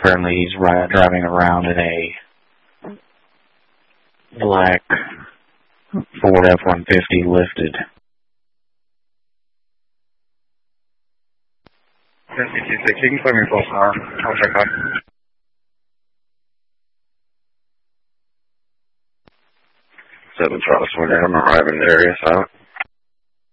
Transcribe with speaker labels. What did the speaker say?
Speaker 1: Apparently he's driving around in a black Ford F-150 lifted.
Speaker 2: 1066, you can clear me full power. I'll check out. 7 Charles Winter, I'm arriving in the area, so